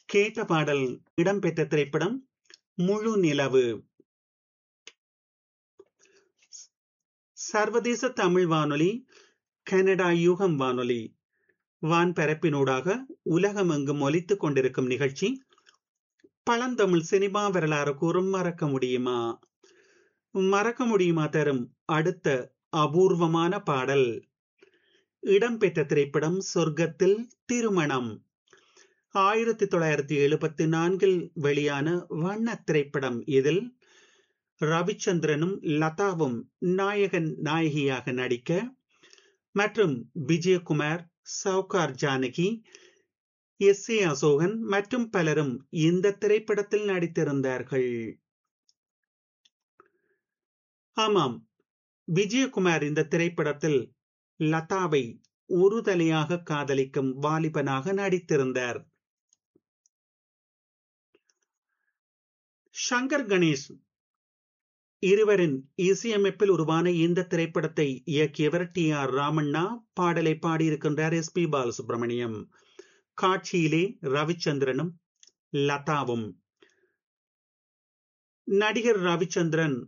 கேட்ட பாடல் இடம்பெற்ற திரைப்படம் முழு நிலவு. சர்வதேச தமிழ் வானொலி, கனடா யூகம் வானொலி வான்பரப்பினூடாக உலகமெங்கும் ஒலித்துக் கொண்டிருக்கும் நிகழ்ச்சி பழந்தமிழ் சினிமா வரலாறு கூறும் மறக்க முடியுமா. மறக்க முடியுமா தரும் அடுத்த அபூர்வமான பாடல் இடம்பெற்ற திரைப்படம் சொர்க்கத்தில் திருமணம். 1974 வெளியான வண்ண திரைப்படம். இதில் ரவிச்சந்திரனும் லதாவும் நாயகன் நாயகியாக நடிக்க மற்றும் விஜயகுமார், சவுகார் ஜானகி, S.A. அசோகன் மற்றும் பலரும் இந்த திரைப்படத்தில் நடித்திருந்தார்கள். ஆமாம், விஜயகுமார் இந்த திரைப்படத்தில் லதாவை உறுதலையாக காதலிக்கும் வாலிபனாக நடித்திருந்தார். சங்கர் கணேஷ் இருவரின் இசையமைப்பில் உருவான இந்த திரைப்படத்தை இயக்கியவர் T.R. ராமண்ணா. பாடலை பாடியிருக்கின்றார் S.P. பாலசுப்ரமணியம். காட்சியிலே ரவிச்சந்திரனும் லதாவும். நடிகர் ரவிச்சந்திரன்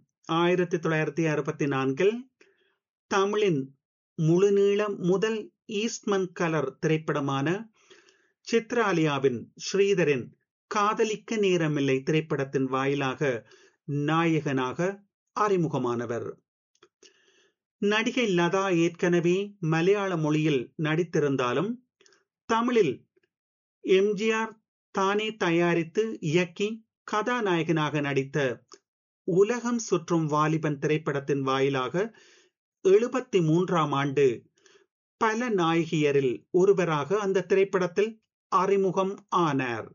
1964 தமிழின் முழுநீள முதல் ஈஸ்ட்மன் கலர் திரைப்படமான சித்ராலியாவின் ஸ்ரீதரின் காதலிக்க நேரமில்லை திரைப்படத்தின் வாயிலாக நாயகனாக அறிமுகமானவர். நடிகை லதா ஏற்கனவே மலையாள மொழியில் நடித்திருந்தாலும் தமிழில் எம்ஜிஆர் தானே தயாரித்து இயக்கி கதாநாயகனாக நடித்த உலகம் சுற்றும் வாலிபன் திரைப்படத்தின் வாயிலாக 73ஆம் ஆண்டு பல நாயகியரில் ஒருவராக அந்த திரைப்படத்தில் அறிமுகம் ஆனார்.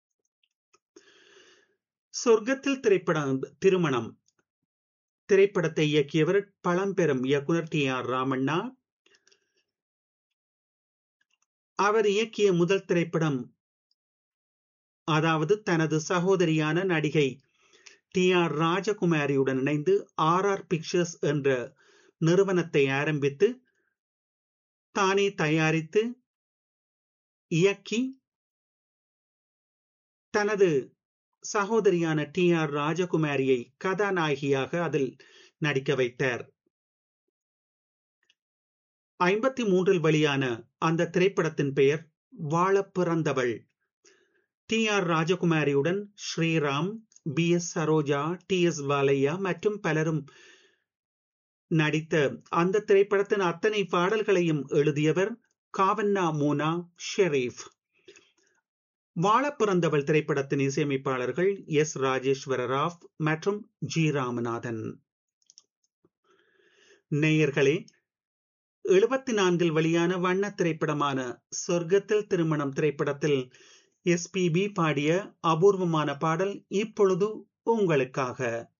சொர்க்கத்தில் திருமணம் திரைப்படத்தை இயக்கியவர் பழம்பெரும் இயக்குனர் T.R. ராமண்ணா. அவர் இயக்கிய முதல் திரைப்படம், அதாவது தனது சகோதரியான நடிகை T.R. ராஜகுமாரியுடன் இணைந்து RR பிக்சர்ஸ் என்ற நிறுவனத்தை ஆரம்பித்து தானே தயாரித்து இயக்கி தனது சகோதரியான T.R. ராஜகுமாரியை கதாநாயகியாக அதில் நடிக்க வைத்தார். 1953 வெளியான அந்த திரைப்படத்தின் பெயர் வாழ பிறந்தவள். T.R. ராஜகுமாரியுடன் Sriram, B.S. Saroja, T.S. வாலையா மற்றும் பலரும் நடித்த அந்த திரைப்படத்தின் அத்தனை பாடல்களையும் எழுதியவர் காவன்னா மோனா ஷெரீப். வாழ பிறந்தவள் திரைப்படத்தின் இசையமைப்பாளர்கள் S. ராஜேஸ்வர ராவ் மற்றும் G. ராமநாதன். நேயர்களே, 74 வெளியான வண்ண திரைப்படமான சொர்க்கத்தில் திருமணம் திரைப்படத்தில் SPB பாடிய அபூர்வமான பாடல் இப்பொழுது உங்களுக்காக.